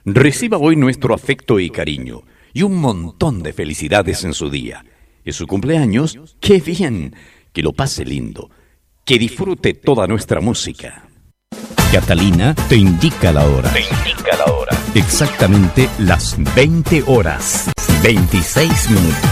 Reciba hoy nuestro afecto y cariño y un montón de felicidades en su día. Es su cumpleaños, ¡qué bien! Que lo pase lindo, que disfrute toda nuestra música. Catalina te indica la hora. Exactamente las 20 horas, 26 minutos.